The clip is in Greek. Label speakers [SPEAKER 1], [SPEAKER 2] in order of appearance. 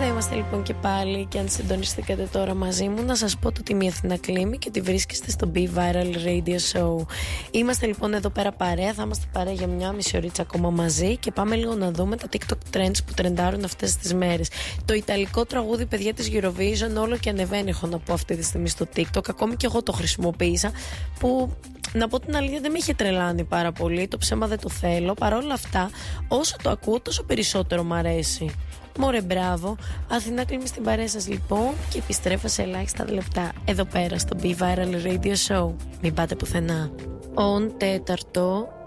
[SPEAKER 1] Εδώ είμαστε λοιπόν και πάλι. Και αν συντονιστήκατε τώρα μαζί μου, να σας πω το Τιμή Αθηνά Κλίμη και ότι βρίσκεστε στο Be Viral Radio Show. Είμαστε λοιπόν εδώ πέρα παρέα. Θα είμαστε παρέα για μια μισή ωρίτσα ακόμα μαζί. Και πάμε λίγο να δούμε τα TikTok trends που τρεντάρουν αυτές τις μέρες. Το ιταλικό τραγούδι, παιδιά, της Eurovision όλο και ανεβαίνει, έχω να πω, αυτή τη στιγμή στο TikTok. Ακόμη και εγώ το χρησιμοποίησα. Που να πω την αλήθεια, δεν με είχε τρελάνει πάρα πολύ. Το ψέμα δεν το θέλω. Παρ' όλα αυτά, όσο το ακούω, τόσο περισσότερο μ' αρέσει. Μωρέ, μπράβο. Αθηνά Κλίμη στην παρέα σας λοιπόν. Και επιστρέφω σε ελάχιστα λεπτά εδώ πέρα στο Be Viral Radio Show. Μην πάτε πουθενά. On τέταρτο.